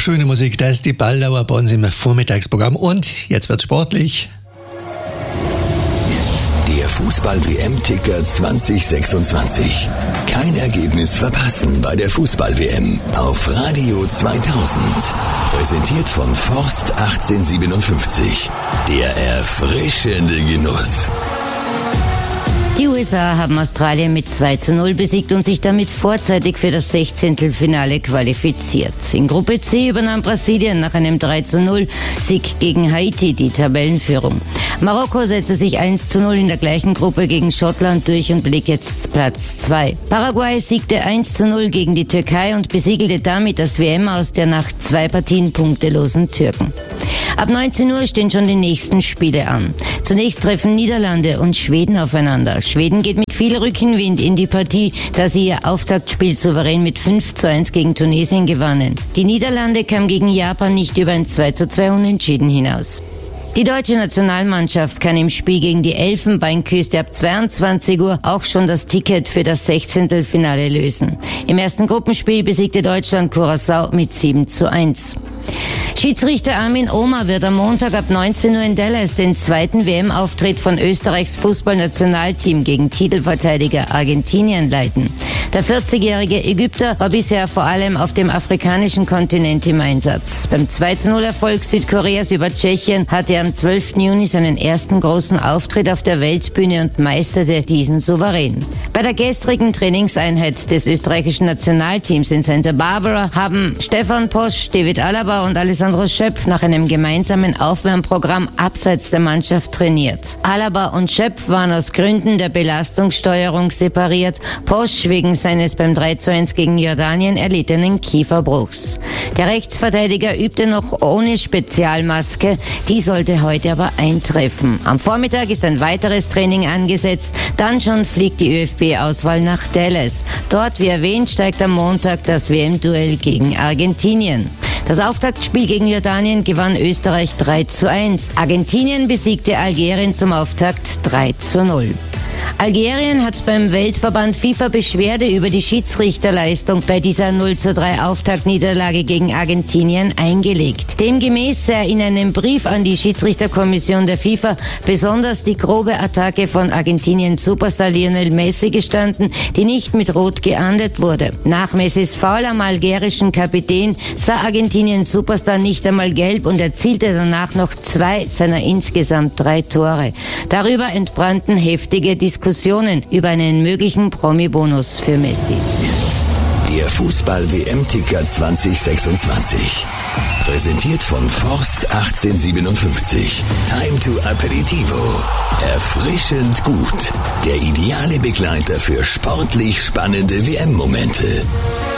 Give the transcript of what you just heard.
schöne Musik, das ist die Balldauer bei uns im Vormittagsprogramm. Und jetzt wird's sportlich. Der Fußball-WM-Ticker 2026. Kein Ergebnis verpassen bei der Fußball-WM auf Radio 2000. Präsentiert von Forst 1857. Der erfrischende Genuss. Die USA haben Australien mit 2:0 besiegt und sich damit vorzeitig für das 16. qualifiziert. In Gruppe C übernahm Brasilien nach einem 3:0-Sieg gegen Haiti die Tabellenführung. Marokko setzte sich 1:0 in der gleichen Gruppe gegen Schottland durch und belegt jetzt Platz 2. Paraguay siegte 1:0 gegen die Türkei und besiegelte damit das WM-Aus der nach 2 Partien punktelosen Türken. Ab 19 Uhr stehen schon die nächsten Spiele an. Zunächst treffen Niederlande und Schweden aufeinander. Schweden geht mit viel Rückenwind in die Partie, da sie ihr Auftaktspiel souverän mit 5:1 gegen Tunesien gewannen. Die Niederlande kamen gegen Japan nicht über ein 2:2 Unentschieden hinaus. Die deutsche Nationalmannschaft kann im Spiel gegen die Elfenbeinküste ab 22 Uhr auch schon das Ticket für das 16. lösen. Im ersten Gruppenspiel besiegte Deutschland Curaçao mit 7:1. Schiedsrichter Armin Ohmer wird am Montag ab 19 Uhr in Dallas den zweiten WM-Auftritt von Österreichs Fußballnationalteam gegen Titelverteidiger Argentinien leiten. Der 40-jährige Ägypter war bisher vor allem auf dem afrikanischen Kontinent im Einsatz. Beim 2:0-Erfolg Südkoreas über Tschechien hatte er am 12. Juni seinen ersten großen Auftritt auf der Weltbühne und meisterte diesen souverän. Bei der gestrigen Trainingseinheit des österreichischen Nationalteams in Santa Barbara haben Stefan Posch, David Alaba und Alessandro Schöpf nach einem gemeinsamen Aufwärmprogramm abseits der Mannschaft trainiert. Alaba und Schöpf waren aus Gründen der Belastungssteuerung separiert, Posch wegen seines beim 3:1 gegen Jordanien erlittenen Kieferbruchs. Der Rechtsverteidiger übte noch ohne Spezialmaske, die sollte heute aber eintreffen. Am Vormittag ist ein weiteres Training angesetzt, dann schon fliegt die ÖFB-Auswahl nach Dallas. Dort, wie erwähnt, steigt am Montag das WM-Duell gegen Argentinien. Das Auftaktspiel gegen Jordanien gewann Österreich 3:1. Argentinien besiegte Algerien zum Auftakt 3:0. Algerien hat beim Weltverband FIFA Beschwerde über die Schiedsrichterleistung bei dieser 0:3 Auftaktniederlage gegen Argentinien eingelegt. Demgemäß sei in einem Brief an die Schiedsrichterkommission der FIFA besonders die grobe Attacke von Argentiniens Superstar Lionel Messi gestanden, die nicht mit Rot geahndet wurde. Nach Messis Foul am algerischen Kapitän sah Argentiniens Superstar nicht einmal gelb und erzielte danach noch 2 seiner insgesamt 3 Tore. Darüber entbrannten heftige Diskussionen über einen möglichen Promi-Bonus für Messi. Der Fußball-WM-Ticker 2026. Präsentiert von Forst 1857. Time to Aperitivo. Erfrischend gut. Der ideale Begleiter für sportlich spannende WM-Momente.